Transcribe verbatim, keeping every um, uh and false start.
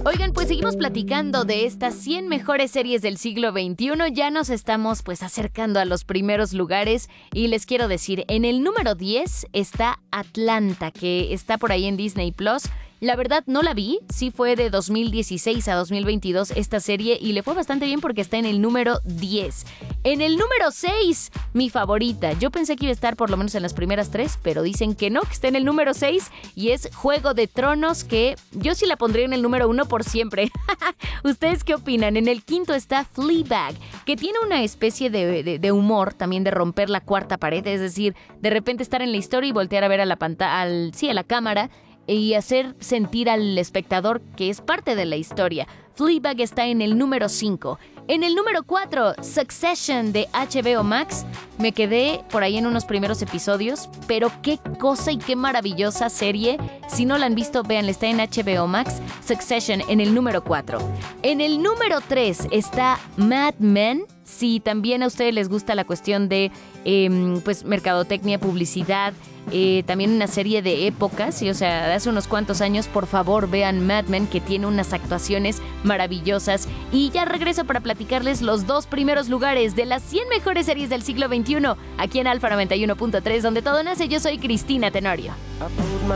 Oigan, pues seguimos platicando de estas cien mejores series del siglo veintiuno. Ya nos estamos pues acercando a los primeros lugares y les quiero decir, en el número diez está Atlanta, que está por ahí en Disney Plus. La verdad no la vi, sí fue de dos mil dieciséis a dos mil veintidós esta serie y le fue bastante bien porque está en el número diez. En el número seis, mi favorita. Yo pensé que iba a estar por lo menos en las primeras tres, pero dicen que no, que está en el número seis y es Juego de Tronos, que yo sí la pondría en el número uno por siempre. ¿Ustedes qué opinan? En el quinto está Fleabag, que tiene una especie de, de, de humor también de romper la cuarta pared, es decir, de repente estar en la historia y voltear a ver a la pantalla, al, sí, a la cámara, y hacer sentir al espectador que es parte de la historia. Fleabag está en el número cinco. En el número cuatro, Succession de H B O Max. Me quedé por ahí en unos primeros episodios, pero qué cosa y qué maravillosa serie. Si no la han visto, véanla, está en H B O Max. Succession en el número cuatro. En el número tres está Mad Men. Si también a ustedes les gusta la cuestión de eh, pues mercadotecnia, publicidad, eh, también una serie de épocas, ¿sí? O sea, de hace unos cuantos años, por favor vean Mad Men, que tiene unas actuaciones maravillosas. Y ya regreso para platicarles los dos primeros lugares de las cien mejores series del siglo veintiuno, aquí en Alfa noventa y uno punto tres, donde todo nace. Yo soy Cristina Tenorio.